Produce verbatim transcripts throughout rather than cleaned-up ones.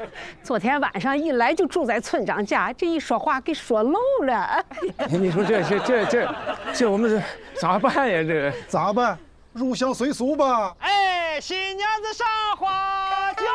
昨天晚上一来就住在村长家，这一说话给说漏了。 你说这这这这这我们这咋办呀？这个咋办？入乡随俗吧。 哎，新娘子上花轿。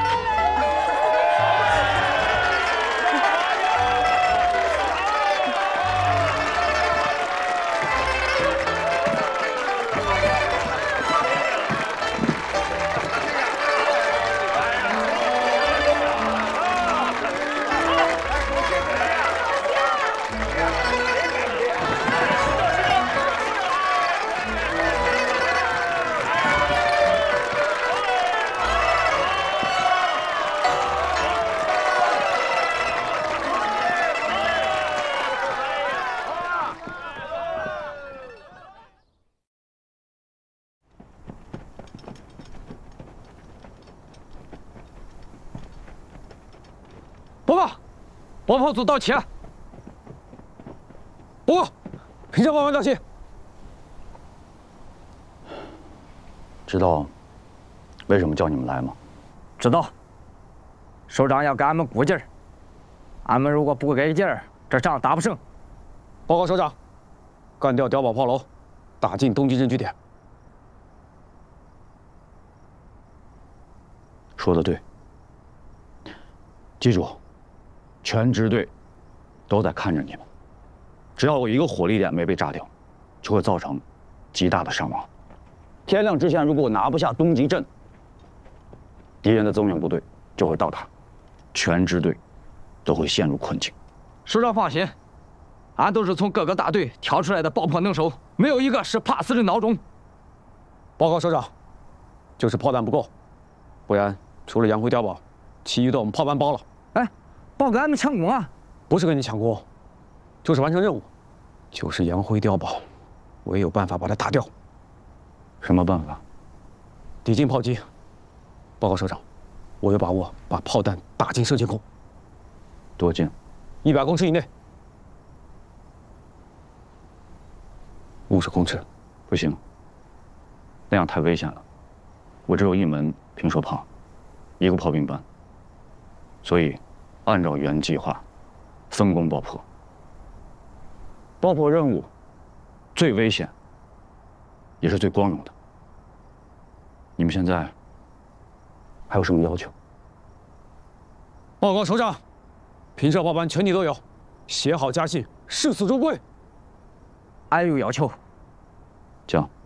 报告，爆炮组到齐了。报告，平常报完到齐。 知道为什么叫你们来吗？ 知道。首长要给俺们鼓劲儿，俺们如果不给劲儿，这仗打不胜。 报告首长，干掉碉堡炮楼，打进东极镇据点。 说的对。记住，全支队都在看着你们。只要有一个火力点没被炸掉，就会造成极大的伤亡。天亮之前，如果拿不下东极镇，敌人的增援部队就会到达，全支队都会陷入困境。 首长放心，俺都是从各个大队挑出来的爆破能手，没有一个是怕死的孬种。 报告首长，就是炮弹不够，不然除了杨辉碉堡，其余的我们炮班包了。 哎，报给俺们抢功啊！ 不是跟你抢功，就是完成任务，就是杨辉碉堡，我也有办法把它打掉。 什么办法？ 抵近炮击。报告首长，我有把握把炮弹打进射箭孔。 多近？ 一百公尺以内。五十公尺。 不行，那样太危险了。我只有一门平射炮，一个炮兵班，所以按照原计划分工爆破。爆破任务最危险，也是最光荣的。你们现在还有什么要求？ 报告首长，平射炮班全体都有，写好家信，誓死如归。 俺有要求。 讲。